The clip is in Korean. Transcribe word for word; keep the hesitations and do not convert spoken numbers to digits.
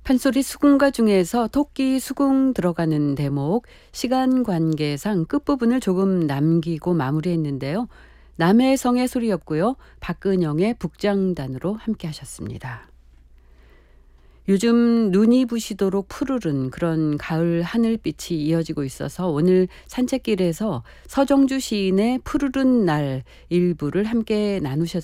판소리 수궁가 중에서 토끼 수궁 들어가는 대목, 시간 관계상 끝부분을 조금 남기고 마무리했는데요. 남해성의 소리였고요. 박근영의 북장단으로 함께 하셨습니다. 요즘 눈이 부시도록 푸르른 그런 가을 하늘빛이 이어지고 있어서 오늘 산책길에서 서정주 시인의 푸르른 날 일부를 함께 나누셨습니다.